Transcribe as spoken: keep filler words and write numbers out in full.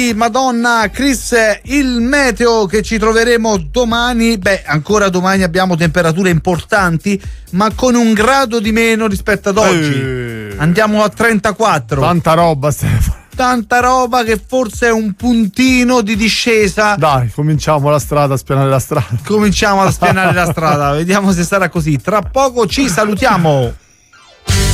Madonna, Chris, il meteo che ci troveremo domani, beh, ancora domani abbiamo temperature importanti, ma con un grado di meno rispetto ad oggi. Eeeh. Andiamo a trentaquattro. Tanta roba, Stefano. Tanta roba che forse è un puntino di discesa. Dai, cominciamo la strada, a spianare la strada. Cominciamo a spianare la strada, vediamo se sarà così. Tra poco ci salutiamo.